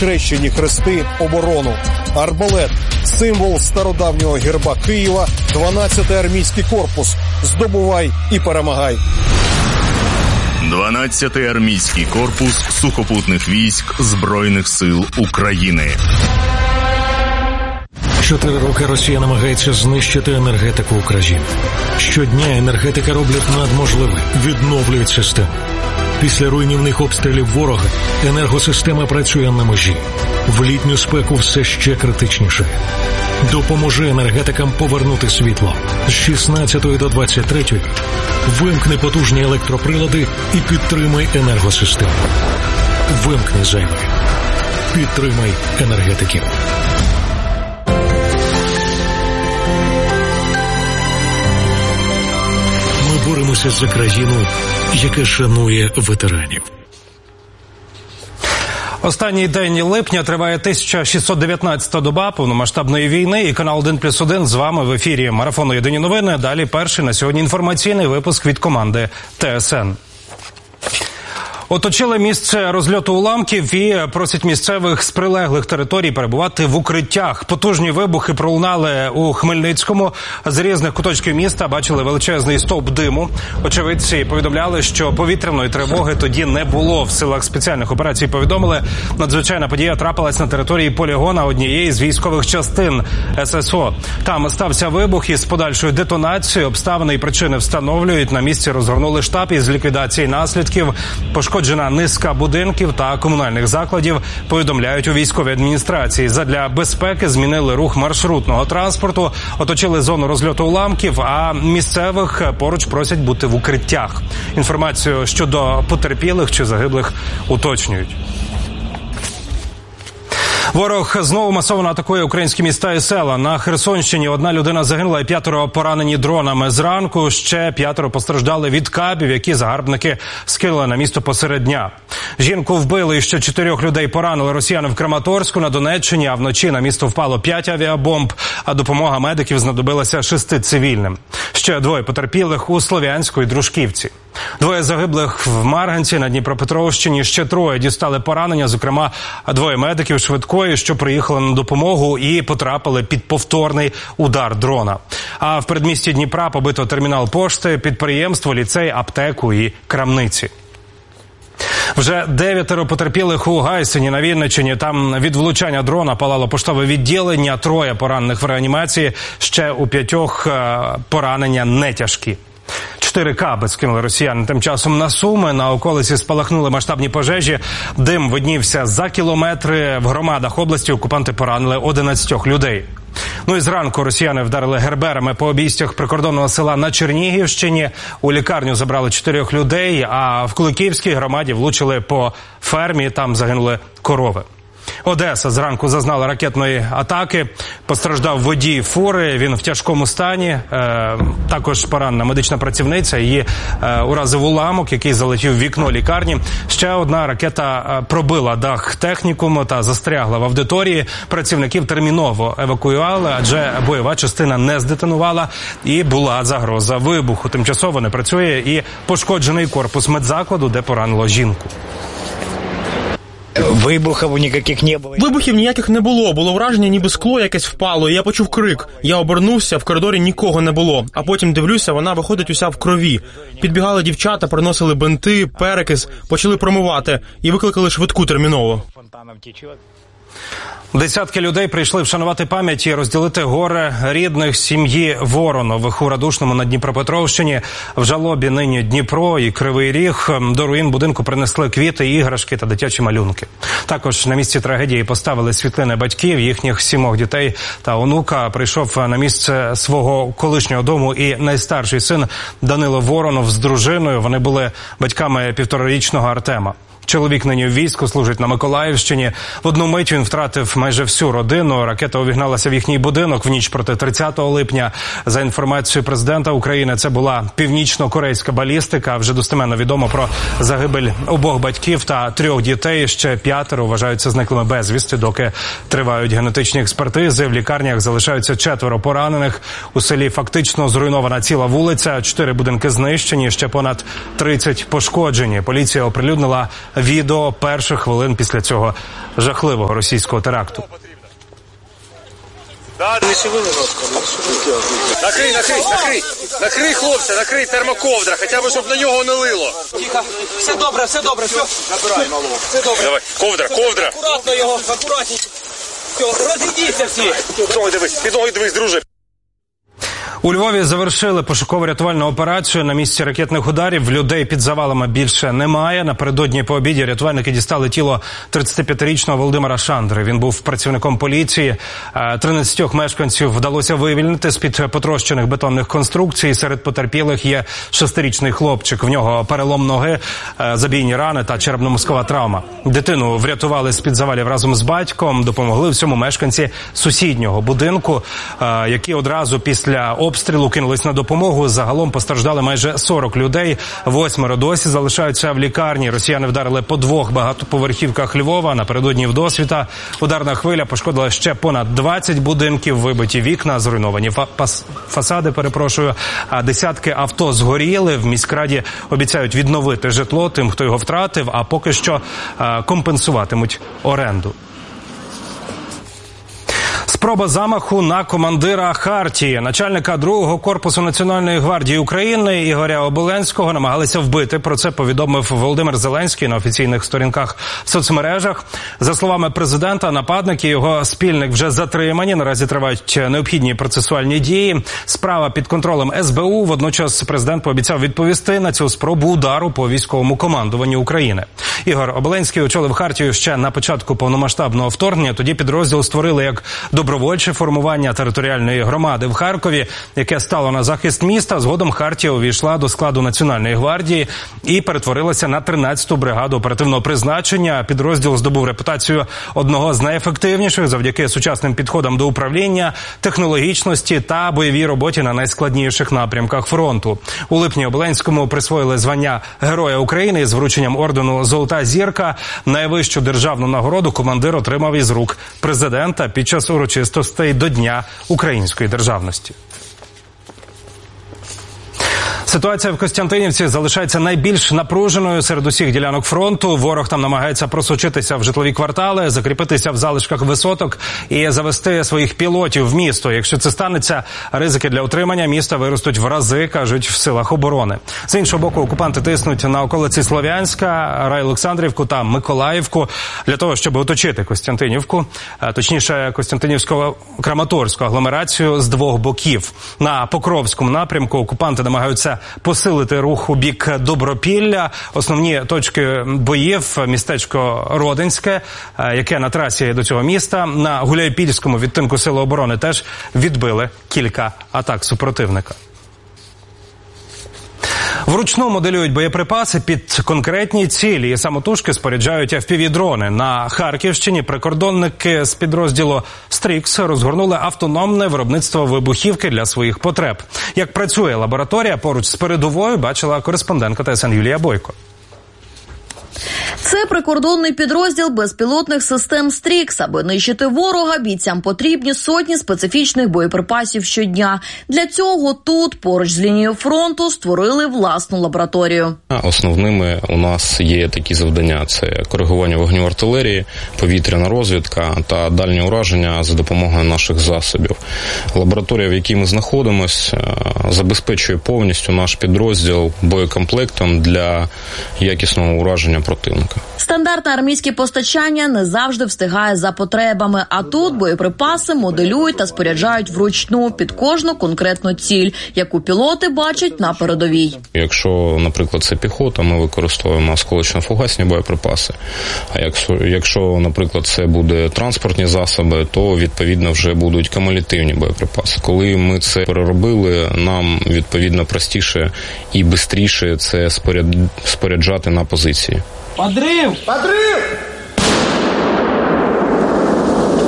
схрещені хрести оборону. Арбалет – символ стародавнього герба Києва, 12-й армійський корпус. Здобувай і перемагай. 12-й армійський корпус сухопутних військ Збройних сил України. 4 роки Росія намагається знищити енергетику України. Щодня енергетика роблять надможливе, відновлюють систему. Після руйнівних обстрілів ворога енергосистема працює на межі. В літню спеку все ще критичніше. Допоможи енергетикам повернути світло. З 16 до 23 вимкни потужні електроприлади і підтримай енергосистему. Вимкни зайве. Підтримай енергетиків. Ми боремося за країну, яка шанує ветеранів. Останній день липня триває 1619-та доба повномасштабної війни, і канал 1+1 з вами в ефірі марафону «Єдині новини». Далі перший на сьогодні інформаційний випуск від команди ТСН. Оточили місце розльоту уламків і просять місцевих з прилеглих територій перебувати в укриттях. Потужні вибухи пролунали у Хмельницькому. З різних куточків міста бачили величезний стовп диму. Очевидці повідомляли, що повітряної тривоги тоді не було. В силах спеціальних операцій повідомили, надзвичайна подія трапилась на території полігона однієї з військових частин ССО. Там стався вибух із подальшою детонацією. Обставини і причини встановлюють. На місці розгорнули штаб із ліквідації наслідків. Пошкоджена низка будинків та комунальних закладів, повідомляють у військовій адміністрації. Задля безпеки змінили рух маршрутного транспорту, оточили зону розльоту уламків, а місцевих поруч просять бути в укриттях. Інформацію щодо потерпілих чи загиблих уточнюють. Ворог знову масово атакує українські міста і села. На Херсонщині 1 людина загинула і 5 поранені дронами. Зранку ще 5 постраждали від кабів, які загарбники скинули на місто посеред дня. Жінку вбили і ще 4 людей поранили росіяни в Краматорську на Донеччині, а вночі на місто впало 5 авіабомб, а допомога медиків знадобилася 6 цивільним. Ще 2 потерпілих у Слов'янську і Дружківці. 2 загиблих в Марганці на Дніпропетровщині, ще 3 дістали поранення, зокрема 2 медиків швидкої, що приїхали на допомогу і потрапили під повторний удар дрона. А в передмісті Дніпра побито термінал пошти, підприємство, ліцей, аптеку і крамниці. Вже 9 потерпілих у Гайсині на Вінниччині. Там від влучання дрона палало поштове відділення, 3 поранених в реанімації, ще у 5 поранення не тяжкі. 4 каби скинули росіяни тим часом на Суми. На околиці спалахнули масштабні пожежі. Дим виднівся за кілометри. В громадах області окупанти поранили 11 людей. Ну і зранку росіяни вдарили герберами по обійстях прикордонного села на Чернігівщині. У лікарню забрали 4 людей, а в Куликівській громаді влучили по фермі, там загинули корови. Одеса зранку зазнала ракетної атаки. Постраждав водій фури, він в тяжкому стані. Також поранена медична працівниця. Її уразив уламок, який залетів в вікно лікарні. Ще одна ракета пробила дах технікуму та застрягла в аудиторії. Працівників терміново евакуювали, адже бойова частина не здетонувала і була загроза вибуху. Тимчасово не працює і пошкоджений корпус медзакладу, де поранило жінку. Вибухів ніяких не було. Було враження, ніби скло якесь впало, і я почув крик. Я обернувся, в коридорі нікого не було. А потім дивлюся, вона виходить уся в крові. Підбігали дівчата, приносили бинти, перекис, почали промивати і викликали швидку терміново. Десятки людей прийшли вшанувати пам'ять і розділити горе рідних сім'ї Воронових у Радушному на Дніпропетровщині. В жалобі нині Дніпро і Кривий Ріг. До руїн будинку принесли квіти, іграшки та дитячі малюнки. Також на місці трагедії поставили світлини батьків, їхніх 7 дітей та онука. Прийшов на місце свого колишнього дому і найстарший син Данило Воронов з дружиною. Вони були батьками 1,5-річного Артема. Чоловік нині в війську, служить на Миколаївщині. В одну мить він втратив майже всю родину. Ракета увігналася в їхній будинок в ніч проти 30 липня. За інформацією президента України, це була північно-корейська балістика. Вже достеменно відомо про загибель обох батьків та 3 дітей. Ще 5 вважаються зниклими безвісти, доки тривають генетичні експертизи. В лікарнях залишаються 4 поранених. У селі фактично зруйнована ціла вулиця. 4 будинки знищені, ще понад 30 пошкоджені. Поліція оприлюднила відео перших хвилин після цього жахливого російського теракту. Накрий, хлопця, накрий термоковдра, хоча б, щоб на нього не лило. Тихо, все добре, все. Набирай, мало. Все добре. Давай, ковдра. Акуратно його, акуратненько. Все, розійдіться всі. Під ноги дивись, друже. У Львові завершили пошуково-рятувальну операцію. На місці ракетних ударів людей під завалами більше немає. Напередодні по обіді рятувальники дістали тіло 35-річного Володимира Шандри. Він був працівником поліції. 13 мешканців вдалося вивільнити з-під потрощених бетонних конструкцій. Серед потерпілих є 6-річний хлопчик. В нього перелом ноги, забійні рани та черепно-мозкова травма. Дитину врятували з-під завалів разом з батьком. Допомогли всьому мешканці сусіднього будинку, які одразу після обстрілу кинулись на допомогу. Загалом постраждали майже 40 людей. 8 досі залишаються в лікарні. Росіяни вдарили по 2 багатоповерхівках Львова. Напередодні вдосвіта ударна хвиля пошкодила ще понад 20 будинків, вибиті вікна, зруйновані фасади, а десятки авто згоріли. В міськраді обіцяють відновити житло тим, хто його втратив, а поки що компенсуватимуть оренду. Спроба замаху на командира Хартії. Начальника 2-го корпусу Національної гвардії України Ігоря Оболенського намагалися вбити. Про це повідомив Володимир Зеленський на офіційних сторінках в соцмережах. За словами президента, нападник і його спільник вже затримані. Наразі тривають необхідні процесуальні дії. Справа під контролем СБУ. Водночас президент пообіцяв відповісти на цю спробу удару по військовому командуванню України. Ігор Оболенський очолив Хартію ще на початку повномасштабного вторгнення. Тоді підрозділ створили як добровольче формування територіальної громади в Харкові, яке стало на захист міста. Згодом Хартія увійшла до складу Національної гвардії і перетворилася на 13-ту бригаду оперативного призначення. Підрозділ здобув репутацію одного з найефективніших завдяки сучасним підходам до управління, технологічності та бойовій роботі на найскладніших напрямках фронту. У липні Оболенському присвоїли звання Героя України з врученням ордену «Золота зірка». Найвищу державну нагороду командир отримав із рук президента під час урочистостей до Дня української державності. Ситуація в Костянтинівці залишається найбільш напруженою серед усіх ділянок фронту. Ворог там намагається просочитися в житлові квартали, закріпитися в залишках висоток і завести своїх пілотів в місто. Якщо це станеться, ризики для утримання міста виростуть в рази, кажуть в силах оборони. З іншого боку, окупанти тиснуть на околиці Слов'янська, Райолександрівку та Миколаївку для того, щоб оточити Костянтинівку, точніше Костянтинівсько-Краматорську агломерацію з 2 боків. На Покровському напрямку окупанти намагаються посилити рух у бік Добропілля. Основні точки боїв – містечко Родинське, яке на трасі до цього міста. На Гуляйпільському відтинку Сили оборони теж відбили кілька атак супротивника. Вручну моделюють боєприпаси під конкретні цілі і самотужки споряджають FPV-дрони. На Харківщині прикордонники з підрозділу «Стрікс» розгорнули автономне виробництво вибухівки для своїх потреб. Як працює лабораторія поруч з передовою, бачила кореспондентка ТСН Юлія Бойко. Це прикордонний підрозділ безпілотних систем «Стрікс». Аби нищити ворога, бійцям потрібні сотні специфічних боєприпасів щодня. Для цього тут, поруч з лінією фронту, створили власну лабораторію. Основними у нас є такі завдання – це коригування вогню артилерії, повітряна розвідка та дальнє ураження за допомогою наших засобів. Лабораторія, в якій ми знаходимося, забезпечує повністю наш підрозділ боєкомплектом для якісного ураження противника. Стандартне армійське постачання не завжди встигає за потребами, а тут боєприпаси моделюють та споряджають вручну під кожну конкретну ціль, яку пілоти бачать на передовій. Якщо, наприклад, це піхота, ми використовуємо осколочно-фугасні боєприпаси, а якщо, наприклад, це буде транспортні засоби, то, відповідно, вже будуть кумулятивні боєприпаси. Коли ми це переробили, нам, відповідно, простіше і швидше це споряджати на позиції. Подрив!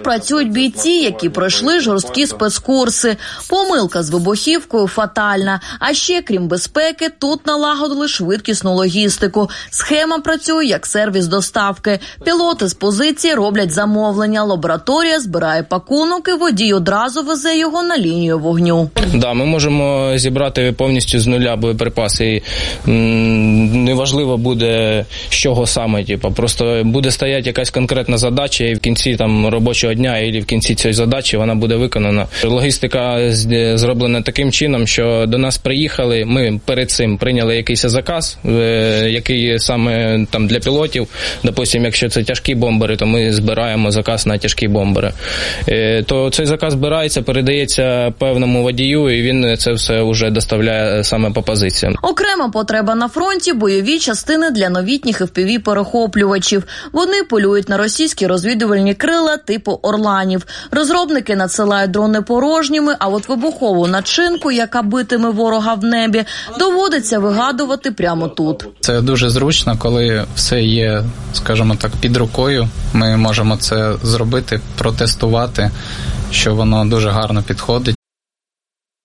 працюють бійці, які пройшли жорсткі спецкурси. Помилка з вибухівкою фатальна. А ще, крім безпеки, тут налагодили швидкісну логістику. Схема працює як сервіс доставки. Пілоти з позиції роблять замовлення, лабораторія збирає пакунок і водій одразу везе його на лінію вогню. Да, ми можемо зібрати повністю з нуля боєприпаси. Неважливо буде, з чого саме. Просто буде стояти якась конкретна задача, і в кінці робочого дня, або в кінці цієї задачі вона буде виконана. Логістика зроблена таким чином, що до нас приїхали, ми перед цим прийняли якийсь заказ, який саме для пілотів. Допустим, якщо це тяжкі бомбери, то ми збираємо заказ на тяжкі бомбери. То цей заказ збирається, передається певному водію, і він це все вже доставляє саме по позиціям. Окрема потреба на фронті – бойові частини для новітніх FPV-перехоплювачів. Вони полюють на російські розвідувальні крила типу «Орланів». Розробники надсилають дрони порожніми, а от вибухову начинку, яка битиме ворога в небі, доводиться вигадувати прямо тут. Це дуже зручно, коли все є, скажімо так, під рукою. Ми можемо це зробити, протестувати, що воно дуже гарно підходить.